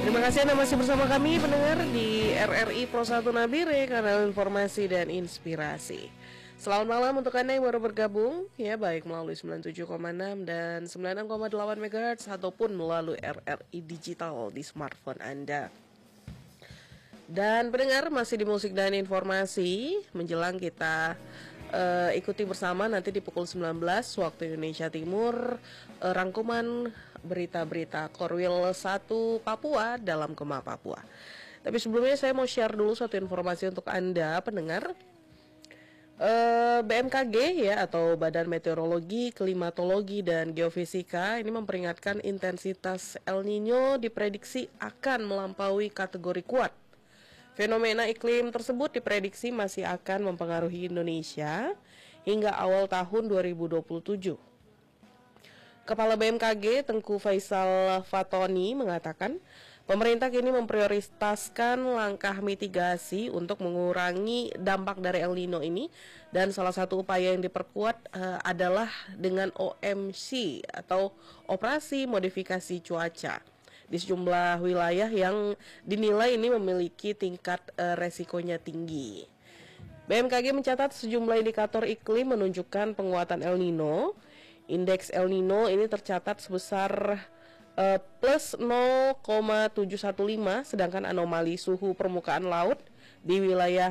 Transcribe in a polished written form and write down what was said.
Terima kasih Anda masih bersama kami pendengar di RRI Pro 1 Nabire, kanal informasi dan inspirasi. Selamat malam untuk Anda yang baru bergabung, ya baik melalui 97,6 dan 96,8 MHz ataupun melalui RRI Digital di smartphone Anda. Dan pendengar masih di musik dan informasi menjelang kita ikuti bersama nanti di pukul 19 waktu Indonesia Timur rangkuman berita-berita Korwil 1 Papua dalam Gema Papua. Tapi sebelumnya saya mau share dulu satu informasi untuk Anda pendengar. BMKG ya atau Badan Meteorologi, Klimatologi dan Geofisika ini memperingatkan intensitas El Nino diprediksi akan melampaui kategori kuat. Fenomena iklim tersebut diprediksi masih akan mempengaruhi Indonesia hingga awal tahun 2027. Kepala BMKG Tengku Faisal Fatoni mengatakan, pemerintah kini memprioritaskan langkah mitigasi untuk mengurangi dampak dari El Nino ini, dan salah satu upaya yang diperkuat adalah dengan OMC atau Operasi Modifikasi Cuaca di sejumlah wilayah yang dinilai ini memiliki tingkat resikonya tinggi. BMKG mencatat sejumlah indikator iklim menunjukkan penguatan El Nino. Indeks El Nino ini tercatat sebesar plus 0,715, sedangkan anomali suhu permukaan laut di wilayah